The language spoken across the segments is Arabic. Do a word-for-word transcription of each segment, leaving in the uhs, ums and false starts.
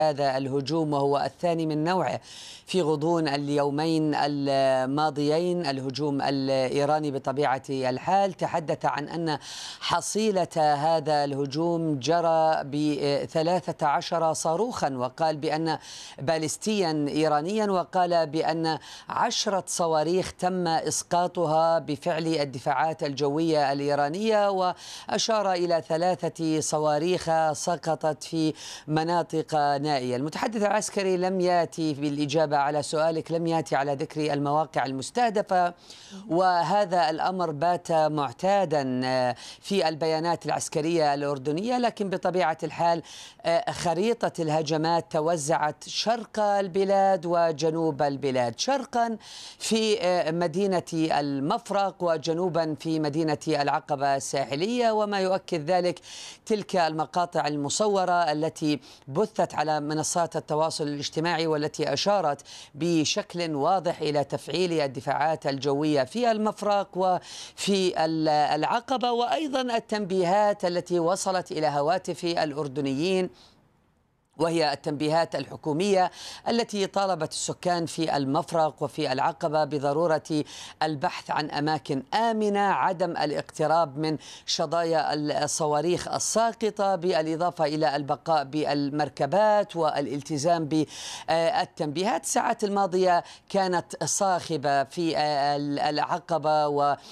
هذا الهجوم وهو الثاني من نوعه في غضون اليومين الماضيين. الهجوم الإيراني بطبيعة الحال تحدث عن أن حصيلة هذا الهجوم جرى بثلاثة عشر صاروخا، وقال بأن باليستيا إيرانيا، وقال بأن عشرة صواريخ تم إسقاطها بفعل الدفاعات الجوية الإيرانية، وأشار إلى ثلاثة صواريخ سقطت في مناطق نائية. المتحدث العسكري لم يأتي بالإجابة على سؤالك، لم يأتي على ذكر المواقع المستهدفة، وهذا الأمر بات معتادا في البيانات العسكرية الأردنية. لكن بطبيعة الحال خريطة الهجمات توزعت شرق البلاد وجنوب البلاد، شرقا في مدينة المفرق وجنوبا في مدينة العقبة الساحلية. وما يؤكد ذلك تلك المقاطع المصورة التي بثت على منصات التواصل الاجتماعي، والتي أشارت بشكل واضح إلى تفعيل الدفاعات الجوية في المفرق وفي العقبة، وأيضا التنبيهات التي وصلت إلى هواتف الأردنيين، وهي التنبيهات الحكومية التي طالبت السكان في المفرق وفي العقبة بضرورة البحث عن أماكن آمنة، عدم الاقتراب من شظايا الصواريخ الساقطة، بالإضافة إلى البقاء بالمركبات والالتزام بالتنبيهات. الساعات الماضية كانت صاخبة في العقبة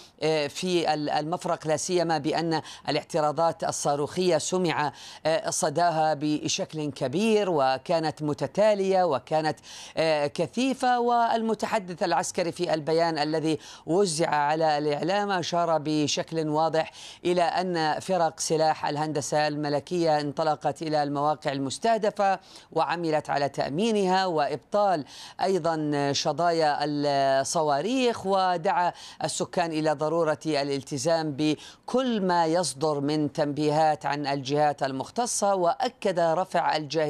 وفي المفرق، لا سيما بأن الاعتراضات الصاروخية سمع صداها بشكل كبير وكانت متتالية وكانت كثيفة. والمتحدث العسكري في البيان الذي وزع على الإعلام أشار بشكل واضح إلى أن فرق سلاح الهندسة الملكية انطلقت إلى المواقع المستهدفة وعملت على تأمينها وإبطال أيضا شظايا الصواريخ، ودعا السكان إلى ضرورة الالتزام بكل ما يصدر من تنبيهات عن الجهات المختصة، وأكد رفع الجاهزية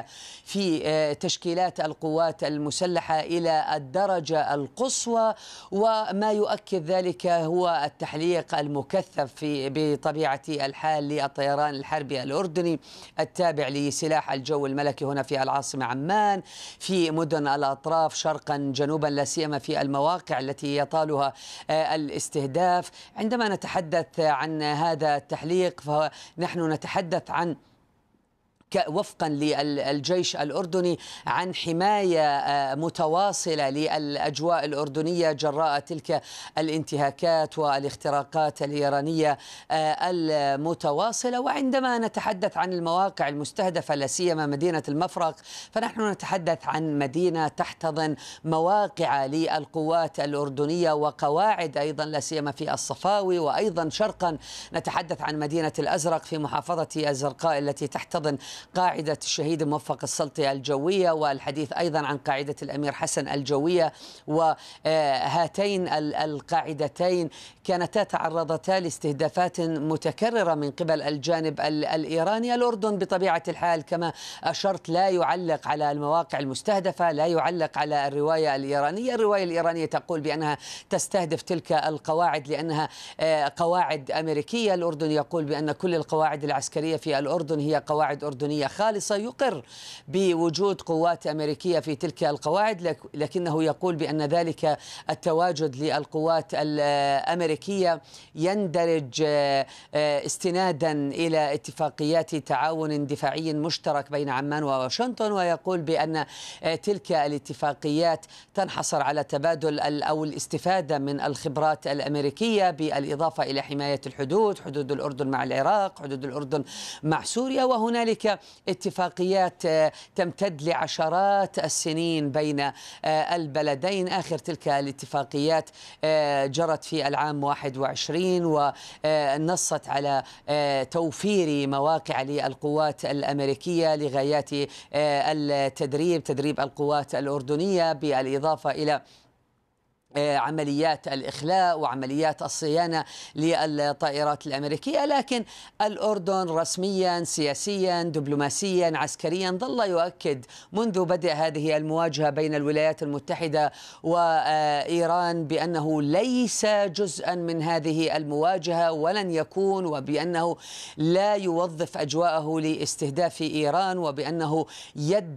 في تشكيلات القوات المسلحة إلى الدرجة القصوى. وما يؤكد ذلك هو التحليق المكثف في بطبيعة الحال للطيران الحربي الأردني التابع لسلاح الجو الملكي هنا في العاصمة عمان، في مدن الأطراف شرقا جنوبا، لا سيما في المواقع التي يطالها الاستهداف. عندما نتحدث عن هذا التحليق فنحن نتحدث عن وفقا للجيش الأردني عن حماية متواصلة للأجواء الأردنية جراء تلك الانتهاكات والاختراقات الإيرانية المتواصلة. وعندما نتحدث عن المواقع المستهدفة لا سيما مدينة المفرق، فنحن نتحدث عن مدينة تحتضن مواقع للقوات الأردنية وقواعد أيضا لا سيما في الصفاوي، وأيضا شرقا نتحدث عن مدينة الأزرق في محافظة الزرقاء التي تحتضن قاعدة الشهيد موفق السلطي الجوية، والحديث أيضا عن قاعدة الأمير حسن الجوية. وهاتين القاعدتين كانتا تعرضتا لاستهدافات متكررة من قبل الجانب الإيراني. الأردن بطبيعة الحال كما أشرت لا يعلق على المواقع المستهدفة، لا يعلق على الرواية الإيرانية. الرواية الإيرانية تقول بأنها تستهدف تلك القواعد لأنها قواعد أمريكية. الأردن يقول بأن كل القواعد العسكرية في الأردن هي قواعد أردنية خالصة، يقر بوجود قوات أمريكية في تلك القواعد، لكنه يقول بأن ذلك التواجد للقوات الأمريكية يندرج استنادا إلى اتفاقيات تعاون دفاعي مشترك بين عمان وواشنطن، ويقول بأن تلك الاتفاقيات تنحصر على تبادل أو الاستفادة من الخبرات الأمريكية، بالإضافة إلى حماية الحدود، حدود الأردن مع العراق، حدود الأردن مع سوريا. وهنالك اتفاقيات تمتد لعشرات السنين بين البلدين. آخر تلك الاتفاقيات جرت في العام واحد وعشرين ونصت على توفير مواقع للقوات الأمريكية لغايات التدريب، تدريب القوات الأردنية، بالإضافة إلى عمليات الإخلاء وعمليات الصيانة للطائرات الأمريكية، لكن الأردن رسميا سياسيا دبلوماسيا عسكريا ظل يؤكد منذ بدء هذه المواجهة بين الولايات المتحدة وإيران بأنه ليس جزءا من هذه المواجهة ولن يكون، وبأنه لا يوظف أجواءه لاستهداف إيران، وبأنه يد